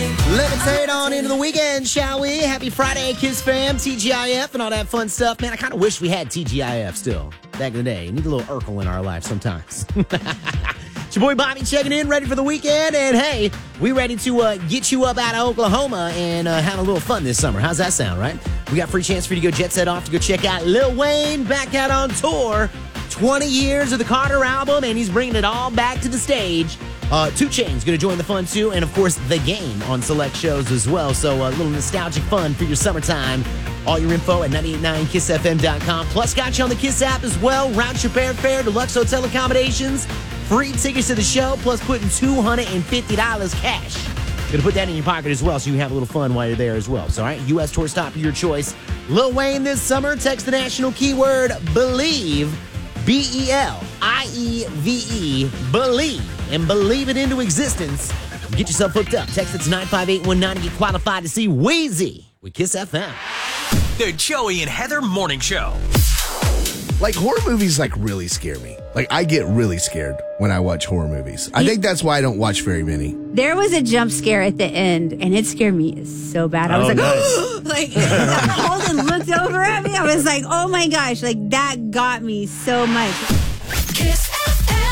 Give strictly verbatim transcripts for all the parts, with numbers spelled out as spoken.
Levitate on into the weekend, shall we? Happy Friday, Kiss fam, T G I F, and all that fun stuff. Man, I kind of wish we had T G I F still. Back in the day. Need a little Urkel in our life sometimes. It's your boy Bobby checking in, ready for the weekend. And hey, we ready to uh, get you up out of Oklahoma and uh, have a little fun this summer. How's that sound, right? We got free chance for you to go jet set off to go check out Lil Wayne back out on tour. twenty years of the Carter album, and he's bringing it all back to the stage. Uh, two Chainz going to join the fun, too, and, of course, The Game on select shows as well. So a little nostalgic fun for your summertime. All your info at nine eight nine kiss f m dot com. Plus, got you on the Kiss app as well. Round trip airfare, deluxe hotel accommodations, free tickets to the show, plus putting two hundred fifty dollars cash. Going to put that in your pocket as well, so you can have a little fun while you're there as well. So, all right, U S tour stop of your choice. Lil Wayne this summer. Text the national keyword BELIEVE. B E L I E V E, believe, and believe it into existence. Get yourself hooked up. Text it to nine five eight one nine and get qualified to see Wheezy with Kiss F M. The Joey and Heather Morning Show. Like, horror movies, like, really scare me. Like, I get really scared when I watch horror movies. I think that's why I don't watch very many. There was a jump scare at the end, and it scared me so bad. I was oh, like, nice. like, Holden looked over at me. I was like, oh my gosh, like, that got me so much. Kiss F M.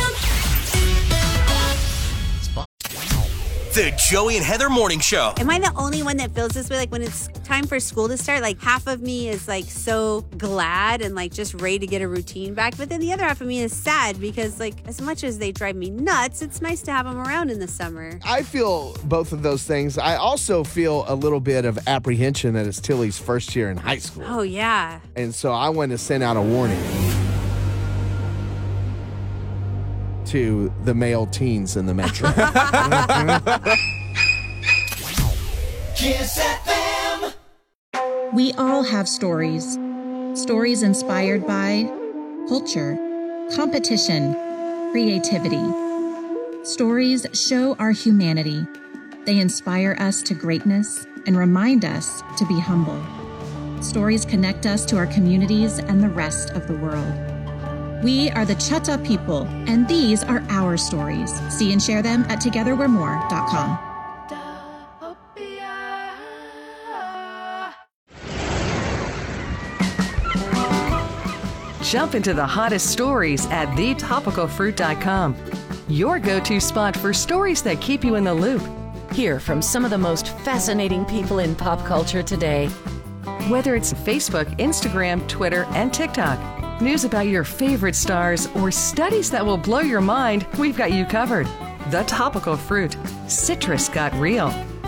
The Joey and Heather Morning Show. Am I the only one that feels this way? Like, when it's time for school to start, like, half of me is, like, so glad and, like, just ready to get a routine back. But then the other half of me is sad because, like, as much as they drive me nuts, it's nice to have them around in the summer. I feel both of those things. I also feel a little bit of apprehension that it's Tilly's first year in high school. Oh, yeah. And so I want to send out a warning to the male teens in the metro. Kiss F M. We all have stories. Stories inspired by culture, competition, creativity. Stories show our humanity. They inspire us to greatness and remind us to be humble. Stories connect us to our communities and the rest of the world. We are the Chutta people, and these are our stories. See and share them at together we're more dot com. Jump into the hottest stories at the topical fruit dot com. Your go-to spot for stories that keep you in the loop. Hear from some of the most fascinating people in pop culture today. Whether it's Facebook, Instagram, Twitter, and TikTok, news about your favorite stars, or studies that will blow your mind, we've got you covered. The Topical Fruit. Citrus got real.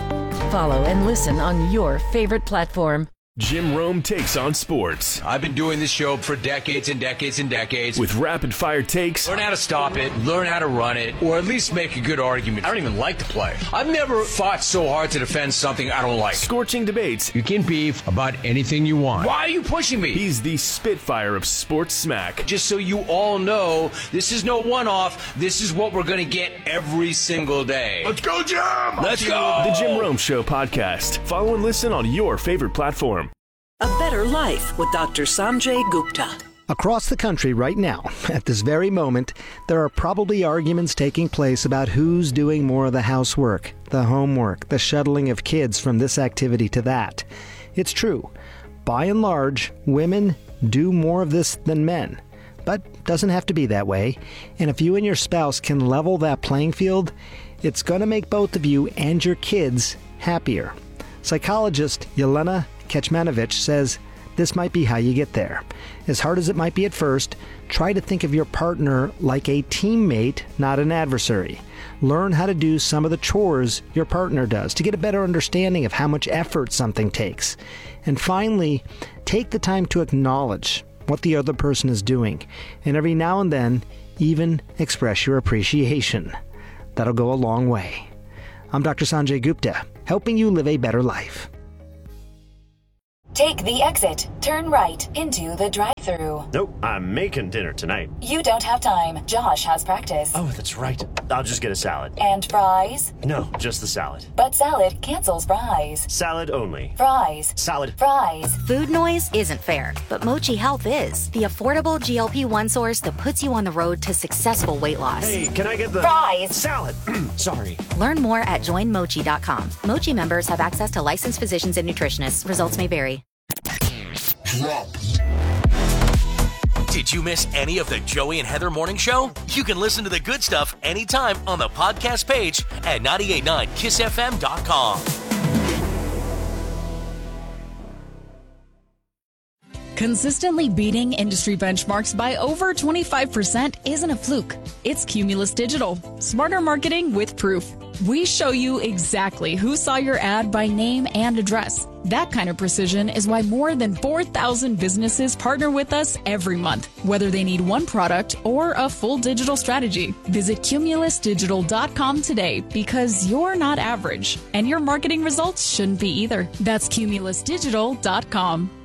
Follow and listen on your favorite platform. Jim Rome takes on sports. I've been doing this show for decades and decades and decades. With rapid-fire takes. Learn how to stop it, learn how to run it, or at least make a good argument. I don't even like to play. I've never fought so hard to defend something I don't like. Scorching debates. You can beef about anything you want. Why are you pushing me? He's the Spitfire of sports smack. Just so you all know, this is no one-off. This is what we're going to get every single day. Let's go, Jim! Let's go! The Jim Rome Show podcast. Follow and listen on your favorite platform. A better life with Doctor Sanjay Gupta. Across the country right now, at this very moment, there are probably arguments taking place about who's doing more of the housework, the homework, the shuttling of kids from this activity to that. It's true. By and large, women do more of this than men. But doesn't have to be that way. And if you and your spouse can level that playing field, it's going to make both of you and your kids happier. Psychologist Yelena Kecmanovic says this might be how you get there. As hard as it might be at first, try to think of your partner like a teammate, not an adversary. Learn how to do some of the chores your partner does to get a better understanding of how much effort something takes. And finally, take the time to acknowledge what the other person is doing, and every now and then, even express your appreciation. That'll go a long way. I'm Doctor Sanjay Gupta, helping you live a better life. Take the exit. Turn right into the drive-thru. Nope, I'm making dinner tonight. You don't have time. Josh has practice. Oh, that's right. I'll just get a salad. And fries? No, just the salad. But salad cancels fries. Salad only. Fries. Salad. Fries. Food noise isn't fair, but Mochi Health is. The affordable G L P one source that puts you on the road to successful weight loss. Hey, can I get the fries? Salad. Sorry. Learn more at join mochi dot com. Mochi members have access to licensed physicians and nutritionists. Results may vary. Drop. Did you miss any of the Joey and Heather Morning Show? You can listen to the good stuff anytime on the podcast page at nine eight nine kiss f m dot com. Consistently beating industry benchmarks by over twenty-five percent isn't a fluke. It's Cumulus Digital. Smarter marketing with proof. We show you exactly who saw your ad by name and address. That kind of precision is why more than four thousand businesses partner with us every month, whether they need one product or a full digital strategy. Visit cumulus digital dot com today because you're not average, and your marketing results shouldn't be either. That's cumulus digital dot com.